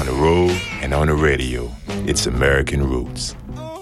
on the road and on the radio. It's American Roots.